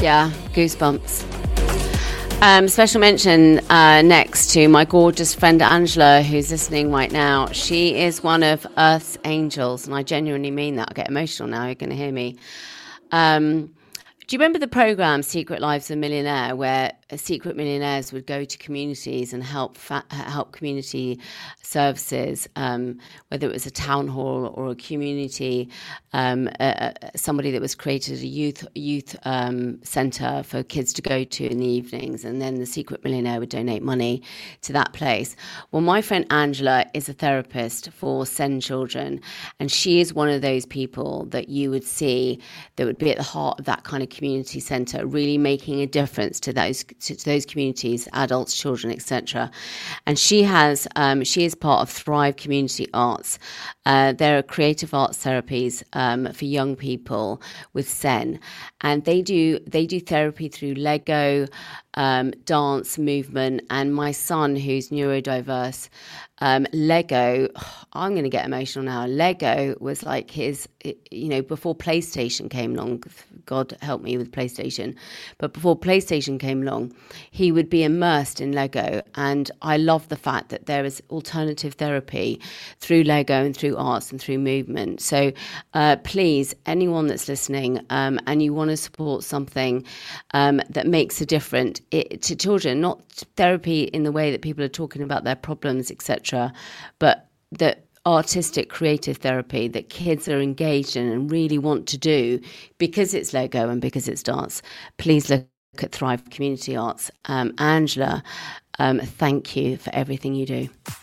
Yeah, goosebumps. Special mention next to my gorgeous friend Angela, who's listening right now. She is one of Earth's angels, and I genuinely mean that. I get emotional now. You're going to hear me. Do you remember the program Secret Lives of a Millionaire, where secret millionaires would go to communities and help community services, whether it was a town hall or a community, somebody that was created a youth centre for kids to go to in the evenings, and then the secret millionaire would donate money to that place. Well, my friend Angela is a therapist for SEND children, and she is one of those people that you would see that would be at the heart of that kind of community centre, really making a difference to those communities, adults, children, etc. And she is part of Thrive Community Arts. There are creative arts therapies for young people with SEN, and they do therapy through Lego, dance, movement. And my son, who's neurodiverse, Lego, I'm going to get emotional now. Lego was like his, before PlayStation came along, God help me with PlayStation, but before PlayStation came along, he would be immersed in Lego. And I love the fact that there is alternative therapy through Lego and through arts and through movement. So please, anyone that's listening and you want to support something that makes a difference to children, not therapy in the way that people are talking about their problems, etc., but that artistic, creative therapy that kids are engaged in and really want to do because it's Lego and because it's dance, please look at Thrive Community Arts. Angela, thank you for everything you do.